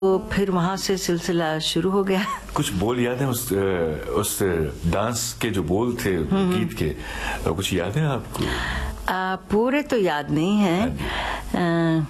तो फिर वहां से सिलसिला शुरू हो गया। कुछ बोल याद है उस डांस के जो बोल थे गीत के, कुछ याद है आपको? पूरे तो याद नहीं है।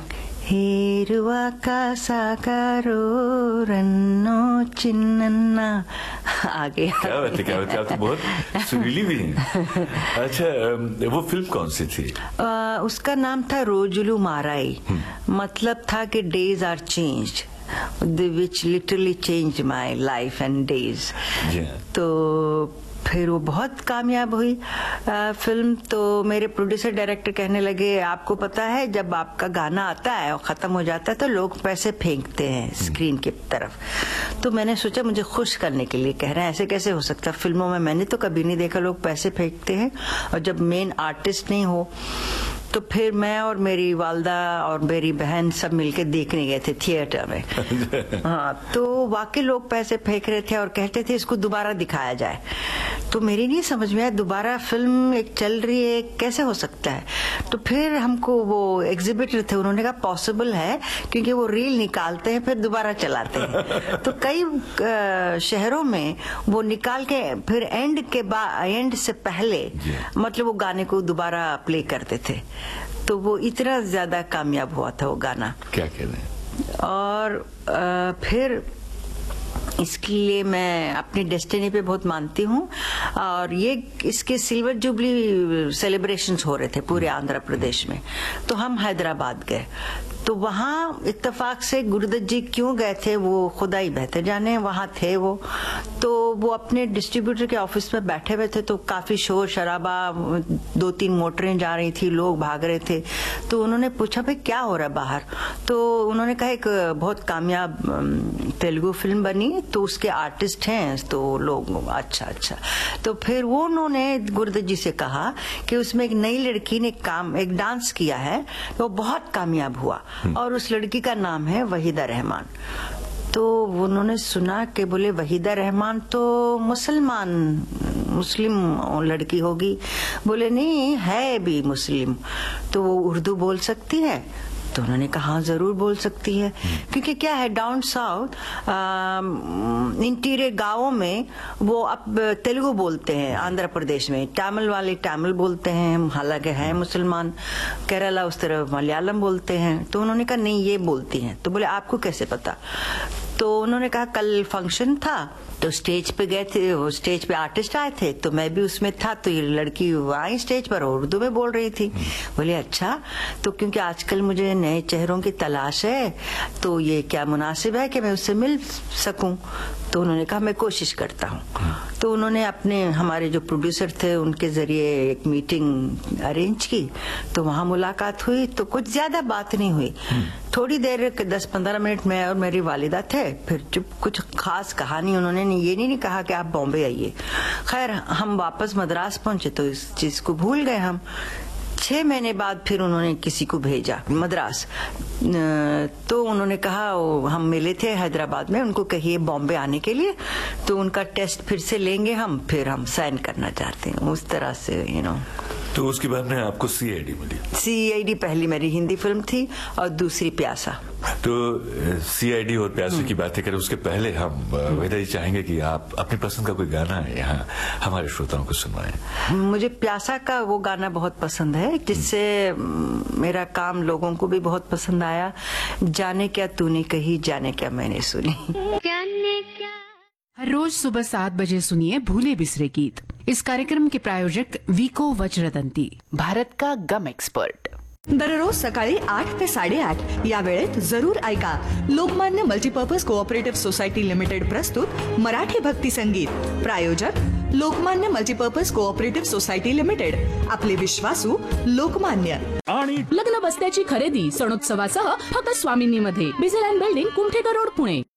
हेरुआ का साकारो रन्नो चिन्नन्ना आगे। क्या बात है, क्या बात है, आप तो बहुत सुरीली भी हैं। अच्छा, वो फिल्म कौन सी थी? उसका नाम था रोजुलू माराई। मतलब था कि days are changed, which literally changed my life and days। तो फिर वो बहुत कामयाब हुई फिल्म। तो मेरे प्रोड्यूसर डायरेक्टर कहने लगे, आपको पता है जब आपका गाना आता है और खत्म हो जाता है तो लोग पैसे फेंकते हैं स्क्रीन की तरफ। तो मैंने सोचा मुझे खुश करने के लिए कह रहे हैं, ऐसे कैसे हो सकता, फिल्मों में मैंने तो कभी नहीं देखा लोग पैसे फेंकते हैं और जब मेन आर्टिस्ट नहीं हो। तो फिर मैं और मेरी वालदा और मेरी बहन सब मिलके देखने गए थे थिएटर में। हाँ, तो वाकई लोग पैसे फेंक रहे थे और कहते थे इसको दोबारा दिखाया जाए। तो मेरी नहीं समझ में आया, दोबारा फिल्म एक चल रही है कैसे हो सकता है। तो फिर हमको वो एग्जिबिटर थे, उन्होंने कहा पॉसिबल है क्योंकि वो रील निकालते हैं फिर दोबारा चलाते हैं। तो कई शहरों में वो निकाल के फिर एंड से पहले मतलब वो गाने को दोबारा प्ले करते थे। तो वो इतना ज्यादा कामयाब हुआ था वो गाना। क्या कह रहे हैं? और फिर इसके लिए मैं अपनी डेस्टिनी पे बहुत मानती हूँ। और ये इसके सिल्वर जुबली सेलिब्रेशंस हो रहे थे पूरे आंध्र प्रदेश में। तो हम हैदराबाद गए, तो वहाँ इत्तेफाक से गुरुदत्त जी क्यों गए थे वो खुदा ही बेहतर जाने, वहाँ थे वो। तो वो अपने डिस्ट्रीब्यूटर के ऑफिस में बैठे हुए थे, तो काफी शोर शराबा, 2-3 मोटरें जा रही थी, लोग भाग रहे थे। तो उन्होंने पूछा भाई क्या हो रहा है बाहर। तो उन्होंने कहा एक बहुत कामयाब तेलुगु फिल्म बनी तो उसके आर्टिस्ट हैं। तो लोग अच्छा। तो फिर वो उन्होंने गुरुदत्त जी से कहा कि उसमें एक नई लड़की ने एक डांस किया है, वो बहुत कामयाब हुआ और उस लड़की का नाम है वहीदा रहमान। तो उन्होंने सुना कि बोले वहीदा रहमान तो मुस्लिम लड़की होगी। बोले नहीं है भी मुस्लिम, तो वो उर्दू बोल सकती है। तो उन्होंने कहा हाँ जरूर बोल सकती है, क्योंकि क्या है डाउन साउथ इंटीरियर गांवों में वो अब तेलुगु बोलते हैं, आंध्र प्रदेश में तमिल वाले तमिल बोलते हैं, हालांकि है मुसलमान। केरला उस तरफ मलयालम बोलते हैं। तो उन्होंने कहा नहीं ये बोलती हैं। तो बोले आपको कैसे पता? तो उन्होंने कहा कल फंक्शन था तो स्टेज पे गए थे, वो स्टेज पे आर्टिस्ट आए थे तो मैं भी उसमें था। तो ये लड़की आई स्टेज पर उर्दू में बोल रही थी। बोले अच्छा, तो क्योंकि आजकल मुझे नए चेहरों की तलाश है तो ये क्या मुनासिब है कि मैं उससे मिल सकूं। तो उन्होंने कहा मैं कोशिश करता हूँ। तो उन्होंने अपने हमारे जो प्रोड्यूसर थे उनके जरिए एक मीटिंग अरेंज की। तो वहाँ मुलाकात हुई। तो कुछ ज्यादा बात नहीं हुई, थोड़ी देर 10-15 मिनट में और मेरी वालिदा थे। फिर चुप, कुछ खास कहानी उन्होंने ये नहीं कहा कि आप बॉम्बे आइए। खैर हम वापस मद्रास पहुंचे तो इस चीज को भूल गए हम। 6 महीने बाद फिर उन्होंने किसी को भेजा मद्रास। तो उन्होंने कहा हम मिले थे हैदराबाद में, उनको कहिए बॉम्बे आने के लिए। तो उनका टेस्ट फिर से लेंगे हम, फिर हम साइन करना चाहते हैं। उस तरह से तो उसके बाद में आपको सीआईडी मिली? सीआईडी पहली मेरी हिंदी फिल्म थी और दूसरी प्यासा। तो सीआईडी और प्यासे की बातें करें उसके पहले हम वहीदा जी चाहेंगे कि आप अपनी पसंद का कोई गाना यहाँ हमारे श्रोताओं को सुनवाएं। मुझे प्यासा का वो गाना बहुत पसंद है जिससे मेरा काम लोगों को भी बहुत पसंद आया। जाने क्या तूने कही, जाने क्या मैंने सुनी। हर रोज सुबह 7 बजे सुनिए भूले बिसरे गीत। इस कार्यक्रम के प्रायोजक विको वज्रदंती, भारत का गम एक्सपर्ट। दररोज सकाळी 8 ते 8:30 या वेळेत जरूर ऐका Lokmanya multipurpose cooperative society limited प्रस्तुत मराठी भक्ती संगीत। प्रायोजक Lokmanya multipurpose cooperative society limited, आपले विश्वासू लोकमान्य। आणि लग्न बस्त्याची खरेदी सणोत्सवासह फक्त स्वामिनीमध्ये, बिझल and building, Kumthekar road, Pune.